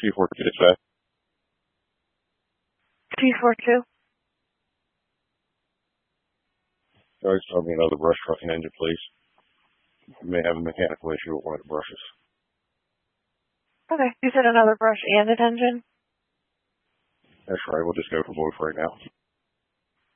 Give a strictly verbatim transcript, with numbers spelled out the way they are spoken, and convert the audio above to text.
Two four two dispatch. two four two. Sorry, start me another brush truck and engine, please. You may have a mechanical issue with one of the brushes. Okay. You said another brush and an engine? That's right. We'll just go for both right now.